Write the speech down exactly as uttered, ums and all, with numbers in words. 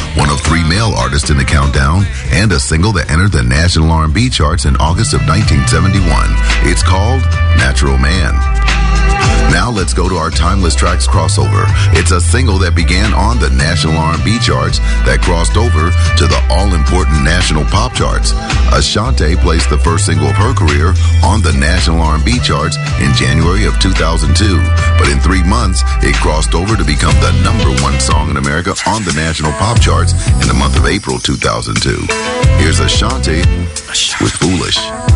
one of three male artists in the countdown, and a single that entered the national R and B charts in August of nineteen seventy-one. It's called Natural Man. Now let's go to our Timeless Tracks crossover. It's a single that began on the national R and B charts that crossed over to the all-important national pop charts. Ashanti placed the first single of her career on the national R and B charts in January of two thousand two. But in three months, it crossed over to become the number one song in America on the national pop charts in the month of April two thousand two. Here's Ashanti with Foolish.